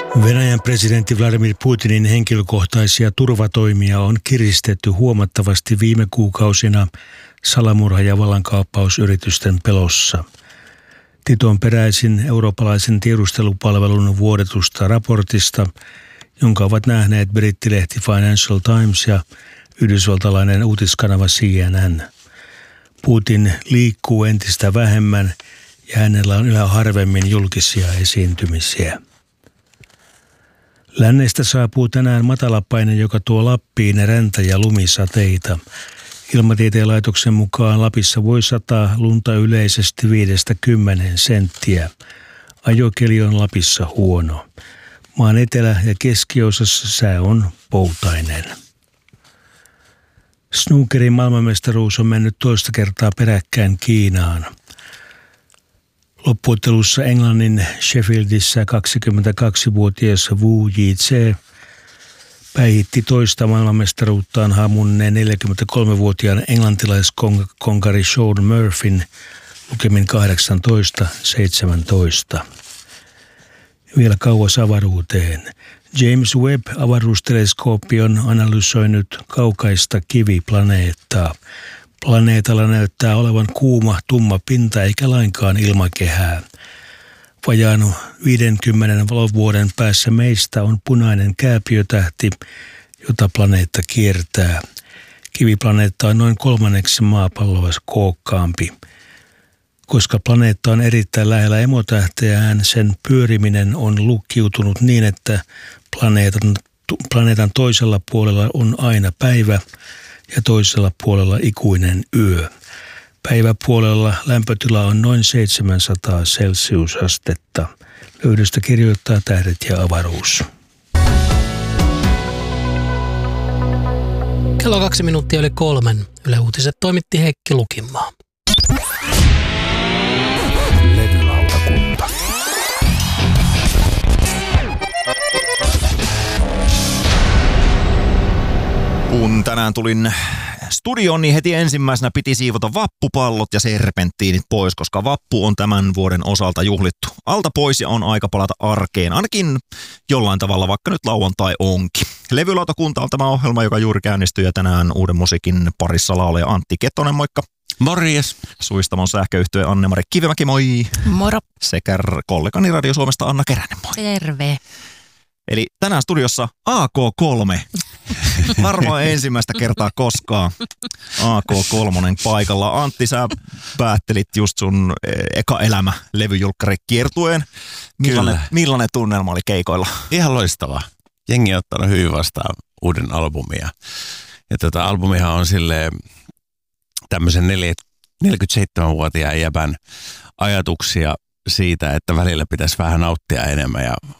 Venäjän presidentti Vladimir Putinin henkilökohtaisia turvatoimia on kiristetty huomattavasti viime kuukausina salamurha- ja vallankaappausyritysten pelossa. Tieto on peräisin eurooppalaisen tiedustelupalvelun vuodetusta raportista, jonka ovat nähneet brittilehti Financial Times ja yhdysvaltalainen uutiskanava CNN. Putin liikkuu entistä vähemmän ja hänellä on yhä harvemmin julkisia esiintymisiä. Lännestä saapuu tänään matalapaine, joka tuo Lappiin räntä- ja lumisateita. Ilmatieteen laitoksen mukaan Lapissa voi sataa lunta yleisesti 5–10 senttiä. Ajokeli on Lapissa huono. Maan etelä- ja keskiosassa sää on poutainen. Snookerin maailmanmestaruus on mennyt toista kertaa peräkkäin Kiinaan. Loppuottelussa Englannin Sheffieldissä 22-vuotias Wu Jitse päihitti toista maailmanmestaruuttaan hamunneen 43-vuotiaan englantilaiskonkari Shaun Murphyn lukemin 18-17. Vielä kauas avaruuteen. James Webb-avaruusteleskooppi on analysoinut kaukaista kiviplaneettaa. Planeetalla näyttää olevan kuuma, tumma pinta eikä lainkaan ilmakehää. Vajaan 50 valovuoden päässä meistä on punainen kääpiötähti, jota planeetta kiertää. Kiviplaneetta on noin 1/3 maapalloa kookkaampi. Koska planeetta on erittäin lähellä emotähteään, sen pyöriminen on lukkiutunut niin, että planeetan toisella puolella on aina päivä ja toisella puolella ikuinen yö. Päiväpuolella lämpötila on noin 700 celsiusastetta. Löydöstä kirjoittaa Tähdet ja avaruus. Kello 2:02. Yle Uutiset toimitti Heikki Lukinmaa. Levylautakunta. Kun tänään tulin studioon, niin heti ensimmäisenä piti siivota vappupallot ja serpenttiinit pois, koska vappu on tämän vuoden osalta juhlittu. Alta pois ja on aika palata arkeen, ainakin jollain tavalla, vaikka nyt lauantai onkin. Levylautakunta on tämä ohjelma, joka juuri käynnistyi ja tänään uuden musiikin parissa laulaja Antti Kettonen, moikka. Morjes. Suistamon sähköyhtye Anne-Mari Kivimäki, moi. Moro. Sekä kollegani Radio Suomesta Anna Keränen, moi. Terve. Eli tänään studiossa AK3. Varmaan ensimmäistä kertaa koskaan AK3 paikalla. Antti, sä päättelit just sun eka elämä levyjulkkari kiertueen. Millainen tunnelma oli keikoilla? Ihan loistava. Jengi on ottanut hyvin vastaan uuden albumia. Ja albumihan on silleen tämmöisen 47-vuotiaan jäbän ajatuksia siitä, että välillä pitäisi vähän nauttia enemmän ja